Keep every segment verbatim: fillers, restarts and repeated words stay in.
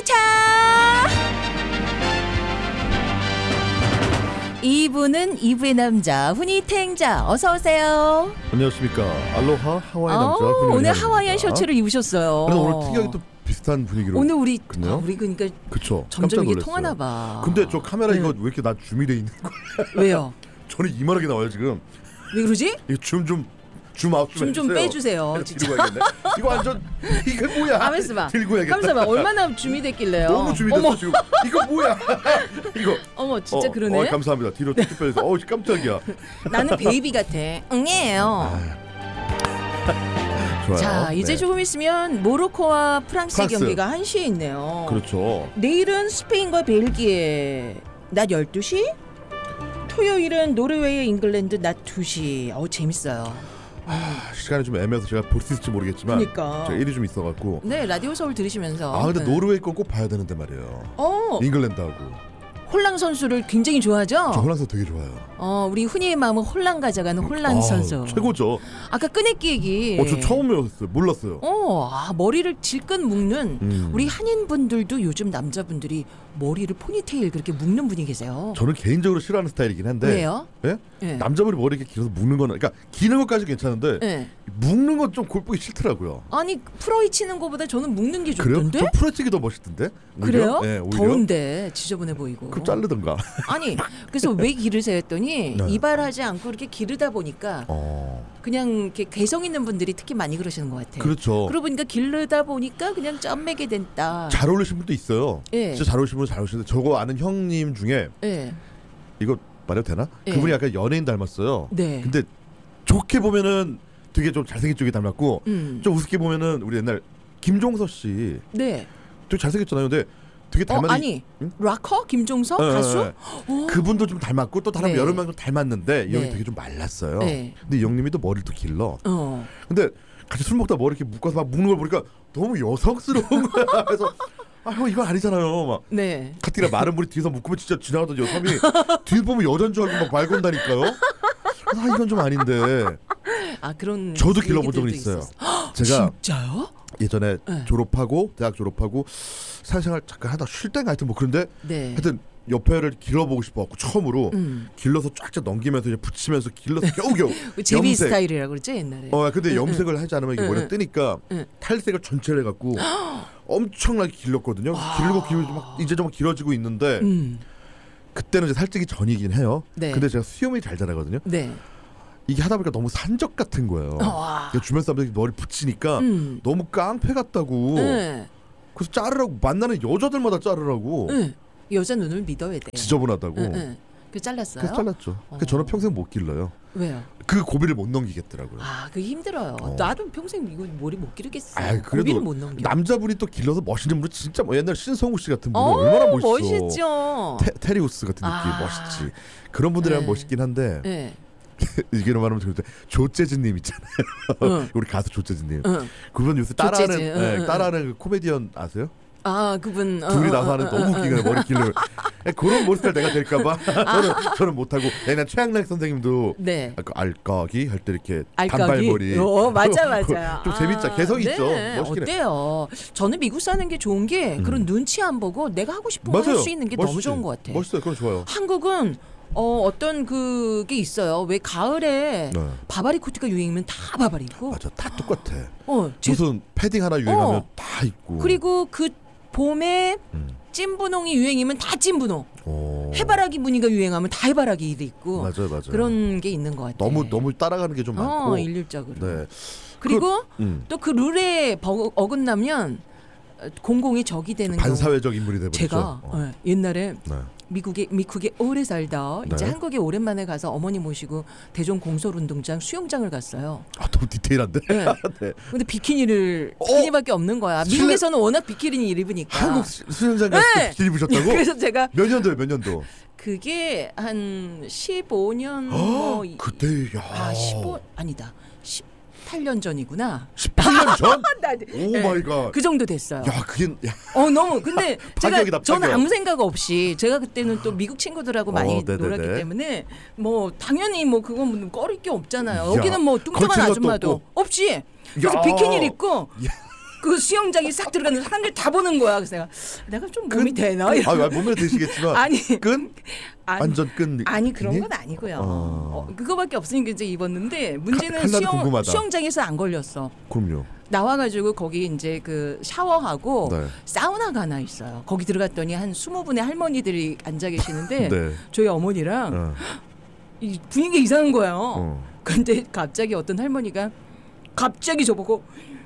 차차차. 이 부는 이 부의 남자 훈이탱자 어서 오세요. 안녕하십니까. 알로하 하와이 남자 훈이. 오늘 하와이안 셔츠를 입으셨어요. 그래서 오늘 특이하게 또 비슷한 분위기로. 오늘 우리 그네요? 아, 우리 그러니까 그쵸. 점점 이게 통하나 봐. 근데 저 카메라 네. 이거 왜 이렇게 나 줌이 돼 있는 거야? 왜요? 저는 이만하게 나와요 지금. 왜 그러지? 이거 줌좀 줌 아웃 좀 줌 좀 빼주세요. 진짜. 들고 가야겠네. 이거 완전 이게 뭐야? 가만있어 봐. 들고 해야겠다. 가만있어 봐. 얼마나 줌이 됐길래요. 너무 줌이 됐어 지금. 이거 뭐야? 이거. 어머 진짜 어, 그러네. 어, 감사합니다. 뒤로 쭉 빼서. 어우 깜짝이야. 나는 베이비 같아. 응애예요. 좋아요. 자 이제 네. 조금 있으면 모로코와 프랑스, 프랑스. 경기가 한 시에 있네요. 그렇죠. 내일은 스페인과 벨기에 낮 열두 시, 토요일은 노르웨이, 잉글랜드 낮 두 시. 어우 재밌어요. 아, 시간이 좀 애매해서 제가 볼 수 있을지 모르겠지만 그러니까. 제가 일이 좀 있어갖고. 네 라디오 서울 들으시면서. 아 근데 네. 노르웨이 건 꼭 봐야 되는데 말이에요. 어 잉글랜드하고. 홀랑 선수를 굉장히 좋아하죠. 저 홀랑 선수 되게 좋아요. 어 우리 훈이의 마음은 홀랑 가져가는 홀랑 아, 선수. 최고죠. 아까 끄내기 얘기. 어, 저 처음 배웠어요. 몰랐어요. 어, 아, 머리를 질끈 묶는 음. 우리 한인 분들도 요즘 남자분들이 머리를 포니테일 그렇게 묶는 분이 계세요. 저는 개인적으로 싫어하는 스타일이긴 한데. 왜요? 예? 예. 남자분이 머리 이렇게 길어서 묶는 거는, 그러니까 기는 것까지 괜찮은데 예. 묶는 건 좀 골프기 싫더라고요. 아니 프로이 치는 거보다 저는 묶는 게 그래요? 좋던데. 저 프로치기 더 멋있던데. 그래요? 오히려? 예, 오히려. 더운데 지저분해 보이고. 그럼 자르던가. 아니 그래서 왜 기르세요 했더니 네. 이발하지 않고 이렇게 기르다 보니까 어. 그냥 이렇게 개성 있는 분들이 특히 많이 그러시는 것 같아요. 그렇죠. 그러고 보니까 기르다 보니까 그냥 짬매게 됐다. 잘 어울리신 분도 있어요. 예. 진짜 잘 어울리신 분 잘 어울리시는데 저거 아는 형님 중에 예. 이거 말해도 되나? 예. 그분이 약간 연예인 닮았어요. 네. 근데 좋게 보면은 되게 좀 잘생긴 쪽이 닮았고 음. 좀 우습게 보면은 우리 옛날 김종서 씨 네. 되게 잘생겼잖아요. 근데 되게 어, 닮았 아니 응? 락커 김종서 예, 가수? 예, 예. 오. 그분도 좀 닮았고 또 다른 네. 여러 명 좀 닮았는데 이 형이 네. 되게 좀 말랐어요. 네. 근데 이 형님이 또 머리를 또 길러. 어. 근데 같이 술 먹다 머리 이렇게 묶어서 막 묶는 걸 보니까 너무 여성스러운 거야. 그래서 아 형 이건 아니잖아요. 막 네. 가뜩이나 마른 머리 뒤에서 묶으면 진짜 지나가던 여성이 뒤에 보면 여잔 줄 알고 막 말 건다니까요. 그래서 아 이건 좀 아닌데. 아 그런 저도 길러본 적은 얘기들도 있어요. 있었어. 제가 진짜요? 예전에 네. 졸업하고 대학 졸업하고 사회생활 잠깐 하다 쉴 때가 하여튼 뭐 그런데 네. 하여튼 옆에를 길러보고 싶어갖고 처음으로 음. 길러서 쫙쫙 넘기면서 이제 붙이면서 길러서 겨우겨우 제비 염색. 스타일이라고 그랬죠 옛날에. 어 근데 응, 염색을 하지 않으면 이게 응, 머리가 응. 뜨니까 응. 탈색을 전체를 해갖고 엄청나게 길렀거든요. 길고 길고 막 이제 좀 길어지고 있는데 음. 그때는 이제 살찌기 전이긴 해요. 네. 근데 제가 수염이 잘 자라거든요. 네. 이게 하다 보니까 너무 산적 같은 거예요. 와. 그러니까 주변 사람들이 머리 붙이니까 음. 너무 깡패 같다고. 네. 그래서 자르라고 만나는 여자들마다 자르라고. 네. 여자 눈을 믿어야 돼. 지저분하다고. 네. 네. 그 잘랐어요? 그래서 잘랐죠. 어. 그 저는 평생 못 길러요. 왜요? 그 고비를 못 넘기겠더라고요. 아, 그게 힘들어요. 어. 나도 평생 이거 머리 못 기르겠어. 아, 고비를 그래도 못 넘겨. 남자분이 또 길러서 멋있는 분은 진짜 뭐 옛날 신성우 씨 같은 분은 어, 얼마나 멋있어. 멋있죠. 테, 테리우스 같은 느낌 아. 멋있지. 그런 분들이랑 네. 멋있긴 한데 네. 이게로 말하면 좋은데 조재즈님 있잖아요. 응. 우리 가수 조재즈님. 응. 그분 요새 따라하는 조재즈, 응, 네, 응, 따라하는 그 코미디언 아세요? 아, 그분 어, 둘이 어, 나서 어, 하는 어, 너무 어, 웃기게 머리 길러. 그런 머리 스타일 내가 될까봐 저는 저는 못하고. 옛날 최양락 선생님도 네. 아, 그 알까기 할 때 이렇게 알까기? 단발머리. 어, 맞아 맞아. 좀 재밌죠. 개성 네. 있죠. 멋있긴 해. 어때요? 저는 미국 사는 게 좋은 게 음. 그런 눈치 안 보고 내가 하고 싶은 거 할 맞아요. 수 있는 게 너무 멋있지. 좋은 것 같아. 멋있어요. 그건 좋아요. 한국은 어, 어떤 그게 있어요. 왜 가을에 네. 바바리 코트가 유행이면 다 바바리 입고. 맞아. 다 똑같아. 어, 제- 무슨 패딩 하나 유행하면 어. 다 있고. 그리고 그 봄에 음. 찐분홍이 유행이면 다 찐분홍. 오. 해바라기 무늬가 유행하면 다 해바라기도 있고. 맞아요, 맞아요. 그런 게 있는 것 같아. 너무 너무 따라가는 게 좀 많고. 어, 일률적으로. 네. 그리고 그, 음. 또 그 룰에 버- 어긋나면 공공이 적이 되는 경우. 반사회적 인물이 돼버렸죠. 제가 어. 어, 옛날에 네. 미국에 미국에 오래 살다 이제 네. 한국에 오랜만에 가서 어머니 모시고 대전 공설운동장 수영장을 갔어요. 아, 너무 디테일한데. 네. 네. 근데 비키니를 어? 비키니밖에 없는 거야. 실내- 미국에서는 워낙 비키니 입으니까. 한국 수- 수영장 가서 네. 비키니 입으셨다고? 그래서 제가 몇 년도에 몇 년도? 그게 한 십오 년 어, 뭐 이- 그때 야. 아 십오 아니다 십팔 년 전이구나. 십팔 년 전? 나- 오 네. 마이 갓. 그 정도 됐어요. 야, 그게 야. 어 너무 근데 제가 파격이다, 저는 파격. 아무 생각 없이 제가 그때는 또 미국 친구들하고 많이 어, 네네네. 놀았기 때문에 뭐 당연히 뭐 그건 뭐 꺼릴 게 없잖아요. 야, 여기는 뭐 뚱뚱한 걸칠 것도 아줌마도 없고. 없지. 그래서 야. 비키니를 입고 야. 그 수영장에 싹 들어가는 사람들 다 보는 거야. 그래서 내가 내가 좀 몸이 되나? 아, 몸에 되시겠지만 아니 끈 아니, 완전 끈 아니 그런 비니? 건 아니고요. 어. 어, 그거밖에 없으니까 이제 입었는데 문제는 칼- 칼날이 수영 궁금하다. 수영장에서 안 걸렸어. 그럼요. 나와가지고 거기 이제 그 샤워하고 네. 사우나가 하나 있어요. 거기 들어갔더니 한 스무 분의 할머니들이 앉아 계시는데 네. 저희 어머니랑 어. 이 분위기가 이상한 거예요. 어. 근데 갑자기 어떤 할머니가 갑자기 저보고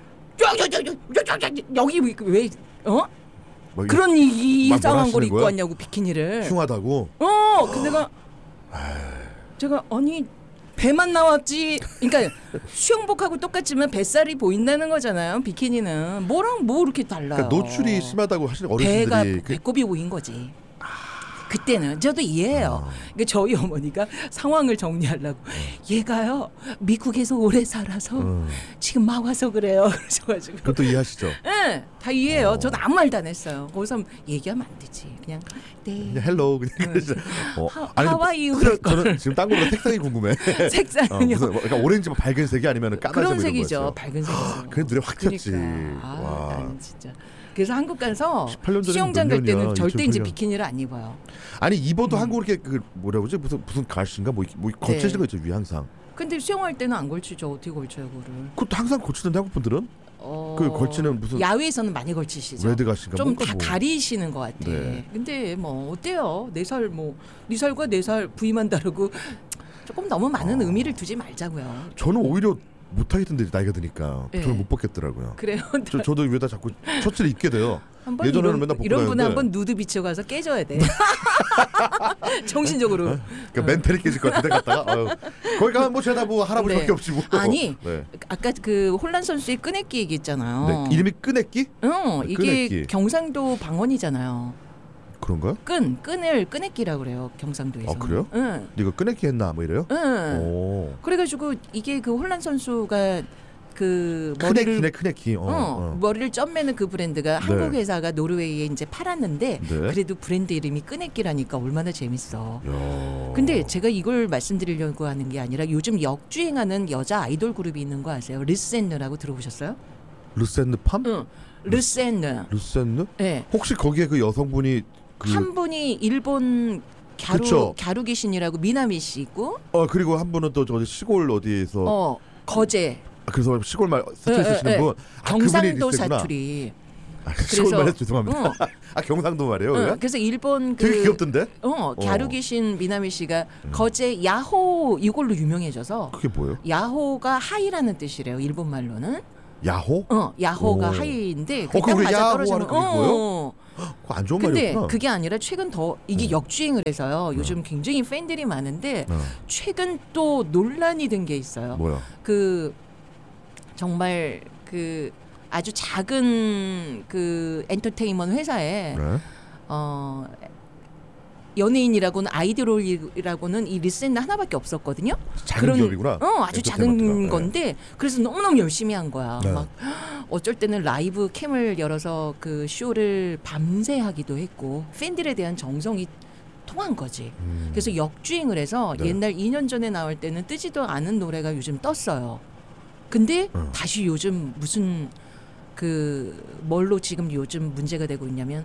여기 왜 어? 뭐 그런 이- 막 이상한 뭐라 걸 하시는 입고 거야? 왔냐고 비키니를. 흉하다고. 어, 근데 내가 제가 아니 배만 나왔지. 그러니까 수영복하고 똑같지만 뱃살이 보인다는 거잖아요. 비키니는 뭐랑 뭐 이렇게 달라요. 그러니까 노출이 심하다고 하시는 배가 어르신들이 그, 배꼽이 보인 거지. 그때는 저도 이해해요. 그러니까 저희 어머니가 상황을 정리하려고 얘가요 미국에서 오래 살아서 어. 지금 막 와서 그래요. 그러셔가지고 그것도 이해하시죠. 네, 다 이해해요. 어. 저는 아무 말도 안 했어요. 거기서 얘기하면 안 되지. 그냥 네. 그냥 헬로 그냥 그러시죠. 어. 하- 아니, 하와이 근데 올 저는 지금 딴 거보다 색상이 궁금해. 색상이요. 어, 무슨 뭐, 그러니까 오렌지 뭐 밝은색이 아니면 까만색 그런 이런 색이죠. 거였어요. 밝은 색이죠. 그래 눈에 확 튀었지. 그러니까. 아, 와. 나는 진짜. 그래서 한국 가서 십팔 년 전에 수영장 몇 갈 때는 년이야, 절대 이제 이천팔 년. 비키니를 안 입어요. 아니 입어도 음. 한국 이렇게 그 뭐라 그러지 무슨 무슨 가시인가 뭐, 뭐 거치는 네. 거 있죠 위 항상. 근데 수영할 때는 안 걸치죠. 어떻게 걸쳐요, 그거를? 그것도 항상 고치던데 한국 분들은 어, 그 걸치는 무슨 야외에서는 많이 걸치시죠. 레드 가시인가 좀 뭔가 다 뭐. 가리시는 것 같아. 네. 근데 뭐 어때요? 네 살 뭐 네 살과 네 살 부위만 다르고 조금 너무 많은 아. 의미를 두지 말자고요. 저는 오히려 못하겠던데 나이가 드니까 네. 저는 못 벗겠더라고요. 그래요. 저, 저도 위에다 자꾸 셔츠를 입게 돼요. 한번 예전에는 이런, 맨날 벗고 이런 분은 다녔는데. 한번 누드 비치 가서 깨져야 돼. 정신적으로. 그러니까 멘탈이 깨질 것 같은데 갔다가 아유, 거기 가면 뭐 죄다 뭐 할아버지밖에 네. 없지 뭐. 아니 네. 아까 그 혼란 선수의 끄내기 얘기했잖아요. 네. 이름이 끄내기? 어, 이게 끄내기. 경상도 방언이잖아요. 그런가요? 끈, 끈을 끄내기라고 그래요. 경상도에서. 아, 그래요? 응. 네가 끄내기 했나 뭐 이래요? 응. 오. 그래가지고 이게 그 혼란 선수가 그 크네키네 머리를 크네키. 어, 어, 어. 머리를 쪄매는 그 브랜드가 네. 한국 회사가 노르웨이에 이제 팔았는데 네. 그래도 브랜드 이름이 끄내기라니까 얼마나 재밌어. 야. 근데 제가 이걸 말씀드리려고 하는 게 아니라 요즘 역주행하는 여자 아이돌 그룹이 있는 거 아세요? 르센느라고 들어보셨어요? 루센느 팜? 응. 르센느. 루센느? 네. 혹시 거기에 그 여성분이 그 한 분이 일본 갸루 그쵸. 갸루 귀신이라고 미나미 씨 있고 어 그리고 한 분은 또 저기 시골 어디에서 어 거제 아, 그래서 시골 말 사투리 예, 쓰시는 예, 분 아, 경상도 그분이 리스구나. 사투리. 아, 시골 말해서 죄송합니다. 어, 아 경상도 말이에요? 어, 왜? 그래서 일본 그 되게 귀엽던데? 어, 갸루 귀신 미나미 씨가 거제 야호 이걸로 유명해져서 그게 뭐예요? 야호가 하이라는 뜻이래요. 일본 말로는. 야호? 어, 야호가 오. 하이인데 어, 그게 맞아 야호 떨어지는 하는 그게 어. 그거 안 좋은 근데 말이었구나. 그게 아니라 최근 더 이게 어. 역주행을 해서요. 요즘 굉장히 팬들이 많은데 어. 최근 또 논란이 된 게 있어요. 뭐야? 그 정말 그 아주 작은 그 엔터테인먼트 회사에 네? 어 연예인이라고는 아이돌이라고는 이 리센 하나밖에 없었거든요. 작은 기업이구나. 어, 아주 작은 엔터테인먼트가. 네. 건데 그래서 너무너무 열심히 한 거야. 네. 막 어쩔 때는 라이브 캠을 열어서 그 쇼를 밤새 하기도 했고 팬들에 대한 정성이 통한 거지. 음. 그래서 역주행을 해서 네. 옛날 이 년 전에 나올 때는 뜨지도 않은 노래가 요즘 떴어요. 근데 어. 다시 요즘 무슨 그 뭘로 지금 요즘 문제가 되고 있냐면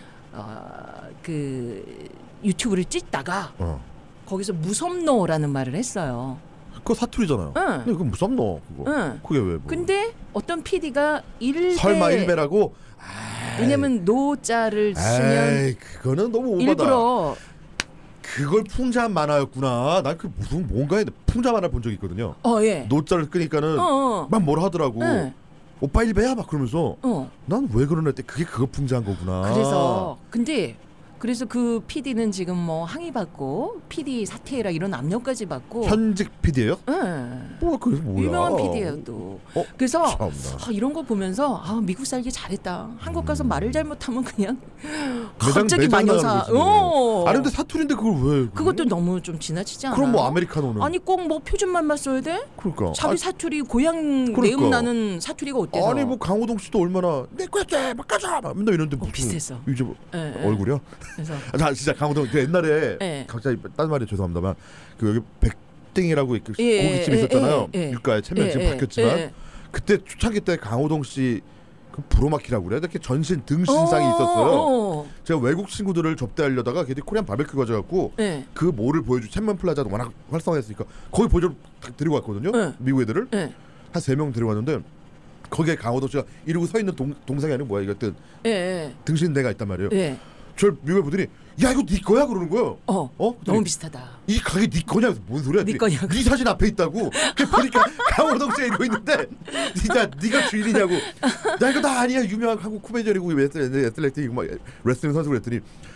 어, 그 유튜브를 찍다가 어. 거기서 무섭노라는 말을 했어요. 그거 사투리잖아요. 응. 근데 그건 무섭노 그거. 응. 그게 왜? 뭐. 근데 어떤 피디가 일배 설마 일배라고? 왜냐면 노자를 쓰면 에이 그거는 너무 오바다. 일부러 그걸 풍자한 만화였구나. 난 그 무슨 뭔가 했는데 풍자 만화 본 적이 있거든요. 어 예. 노자를 끄니까는 어, 어. 막 뭐라 하더라고. 네. 오빠 일배야 막 그러면서 어. 난 왜 그러나 했더니 그게 그거 풍자한 거구나. 그래서 근데 그래서 그 피디는 지금 뭐 항의받고 피디 사퇴해라 이런 압력까지 받고 현직 피디예요? 예. 뭐야 그래서 뭐야? 유명한 피디예요 또. 어? 그래서 참나. 아, 이런 거 보면서 아 미국 살기 잘했다. 한국 가서 음. 말을 잘못하면 그냥 매장- 갑자기 매장 마녀사. 나가는 거지, 뭐. 어. 아니 근데 사투리인데 그걸 왜? 그것도 너무 좀 지나치지 않아요? 그럼 뭐 아메리카노는? 아니 꼭 뭐 표준말만 써야 돼? 그러니까. 자기 아, 사투리 고향 그러니까. 내음 나는 사투리가 어때서? 아니 뭐 강호동 씨도 얼마나 내 거야 막 가자 막 맨날 이런데 어, 비슷했어. 이제 뭐 예, 예. 얼굴이요? 그래서 아, 자 진짜 강호동 그 옛날에 예. 갑자기 딴 말이 죄송합니다만 그 여기 백등이라고 그 예, 고깃집 예, 있었잖아요. 예, 예. 일가에 체면 지금 예, 예, 바뀌었지만 예. 그때 초창기 때 강호동 씨 그 브로마키라고 그래요. 이렇게 전신 등신상이 있었어요. 어. 제가 외국 친구들을 접대하려다가 걔들이 코리안 바베큐 가져갖고 네. 그 뭐를 보여주 챔먼 플라자도 워낙 활성화했으니까 거기 보여줘 데리고 왔거든요. 네. 미국 애들을 네. 한 세 명 데리고 왔는데 거기에 강호동 씨가 이러고 서 있는 동, 동상이 아니고 뭐야 이것든 네. 등신대가 있단 말이에요. 네. 저 미국에 보더니 야 이거 네 거야 그러는 거예요. 어, 어? 너무 비슷하다. 이 가게 네 거냐? 뭔 소리야? 네 거냐고. 네 사진 앞에 있다고. 보니까 강호동 씨가 이러고 있는데 진짜 네가 주인이냐고. 나 이거 다 아니야. 유명한 한국 코미디언이고 레슬링 막 레슬링 선수 그랬더니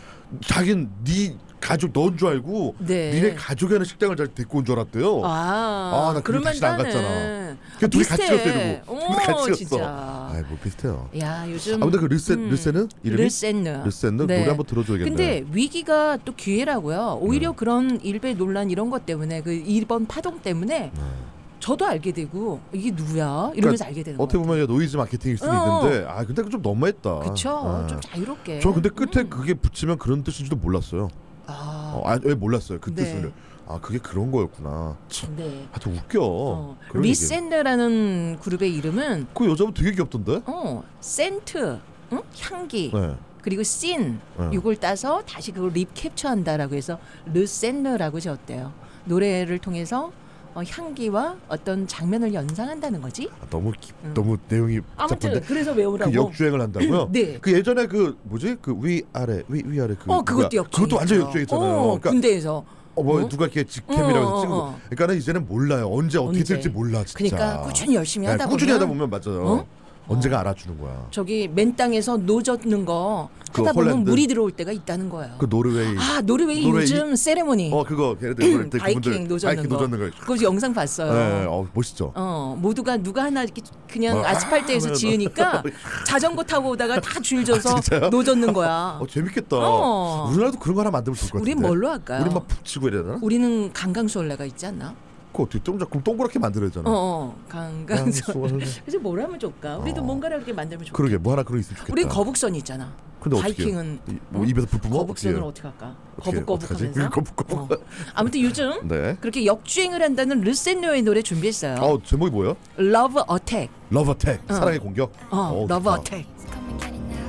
자기는 네 가족 넌 줄 알고 네. 니네 가족이 하는 식당을 잘 데리고 온 줄 알았대요. 아, 아, 나 그럼 다시 안 갔잖아. 그 둘이 같이 갔어 이러고. 어, 둘이 같이 진짜. 갔어. 아이 뭐 비슷해요. 야 요즘. 아무튼 그 르세 음, 르세는 이름이 르센느. 르센느 네. 노래 한번 들어줘야겠네. 근데 위기가 또 기회라고요. 오히려 네. 그런 일베 논란 이런 것 때문에 그 일본 파동 때문에 네. 저도 알게 되고 이게 누구야 이러면서 그러니까 알게 되는 어떻게 것 보면 노이즈 마케팅일 수도 어. 있는데 아 근데 좀 너무했다. 그쵸. 네. 좀 자유롭게. 저 근데 끝에 음. 그게 붙이면 그런 뜻인지도 몰랐어요. 아, 어, 아, 왜 몰랐어요 그 네. 뜻을. 아 그게 그런 거였구나. 참, 네. 하여튼 웃겨. 어. 그런 얘기. 리센드라는 그룹의 이름은 그 여자분 되게 귀엽던데. 어 센트, 응? 향기. 네. 그리고 씬 네. 이걸 따서 다시 그걸 립 캡처한다라고 해서 르센느라고 지었대요. 노래를 통해서 어, 향기와 어떤 장면을 연상한다는 거지. 아, 너무 기, 음. 너무 내용이 아무튼 복잡한데. 그래서 외우라고. 그 역주행을 한다고요? 네. 그 예전에 그 뭐지 그 위 아래 위 위 아래 그 어 그것도 누가- 역주행. 그것도 완전 역주행했잖아요. 어, 그러니까 군대에서. 어, 뭐 어? 누가 이렇게 직캠이라고 어, 어, 찍고. 어. 그러니까는 이제는 몰라요. 언제 어떻게 언제. 될지 몰라 진짜. 그러니까 꾸준히 열심히 네, 하다 꾸준히 보면 하다 보면 맞아요. 어? 언제가 알아주는 거야. 저기 맨 땅에서 노젓는 거 그 하다 보면 홀랜드. 물이 들어올 때가 있다는 거예요. 그 노르웨이. 아 노르웨이, 노르웨이 요즘 세레모니. 어 그거 걔네들 노래 때 바이킹 그분들 노젓는 바이킹 거. 노젓는 거. 그거 영상 봤어요. 네, 어 멋있죠. 어 모두가 누가 하나 이렇게 그냥 뭐, 아스팔트에서 아, 지으니까 자전거 타고 오다가 다 줄 져서 아, 진짜요? 노젓는 거야. 어 재밌겠다. 어. 우리나라도 그런 거 하나 만들면 좋을 것 같은데. 우린 뭘로 할까요? 우리 막 푹치고 이래야 되나? 우리는 강강수올레가 있지 않나? 그거 어떻게 동작 그럼 동그랗게 만들어야 되잖아. 어, 어 강강수. 강수올레. 그래서 뭘 하면 좋을까? 우리도 어. 뭔가를 이렇게 만들면 좋겠다. 그러게 뭐 하나 그런 거 있으면 좋겠다. 우린 거북선 있잖아. 근데 어떻게 바이킹은 이- 뭐 어? 입에서 불 뿜어? 거북선을 어떻게 어떻게 할까? 어떻게- 어떡하지? 거북거북하면서. 거북거북. 어. 아무튼 요즘 네. 그렇게 역주행을 한다는 르센노의 노래 준비했어요. 어 제목이 뭐예요? Love Attack. 러브 어택 어. 사랑의 공격. 어, 어우, Love 좋다. Attack.